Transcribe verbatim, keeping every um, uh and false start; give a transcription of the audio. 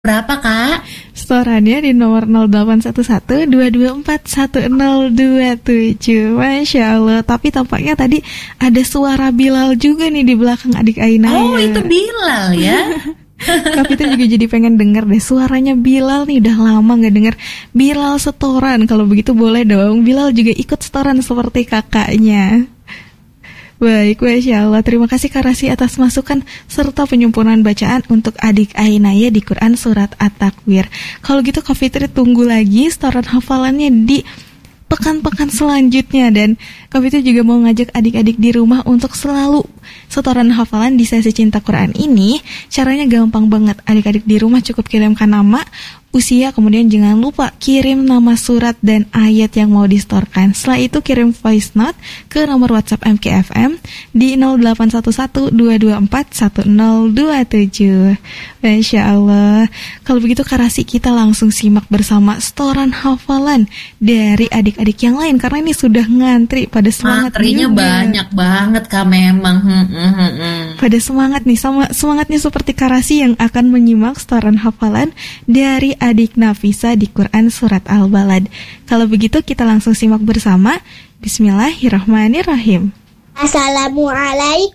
berapa, Kak? Setorannya di nomor nol delapan satu satu dua dua empat satu nol dua tujuh. Masya Allah. Tapi tampaknya tadi ada suara Bilal juga nih di belakang adik Ainaya. Oh, itu Bilal ya. Kak Vita juga jadi pengen denger deh suaranya Bilal nih, udah lama gak denger Bilal setoran. Kalau begitu boleh dong Bilal juga ikut setoran seperti kakaknya. Baik, Masya Allah. Terima kasih Kak Rasi atas masukan serta penyempurnaan bacaan untuk adik Ainaya di Quran Surat At-Takwir. Kalau gitu Kak Fitri tunggu lagi setoran hafalannya di pekan-pekan selanjutnya. Dan Kak Fitri juga mau ngajak adik-adik di rumah untuk selalu setoran hafalan di sesi Cinta Quran ini. Caranya gampang banget. Adik-adik di rumah cukup kirimkan nama, usia, kemudian jangan lupa kirim nama surat dan ayat yang mau disetorkan. Setelah itu kirim voice note ke nomor WhatsApp M K F M di nol delapan satu satu dua dua empat satu nol dua tujuh. Masya Allah. Kalau begitu Kak Rasi, kita langsung simak bersama setoran hafalan dari adik-adik yang lain, karena ini sudah ngantri pada semangat. Materinya juga banyak banget Kak memang. Hmm, hmm, hmm, hmm. Pada semangat nih, sama semangatnya seperti Kak Rasi yang akan menyimak setoran hafalan dari adik Nafisa di Quran Surat Al-Balad. Kalau begitu kita langsung simak bersama. Bismillahirrahmanirrahim. Assalamualaikum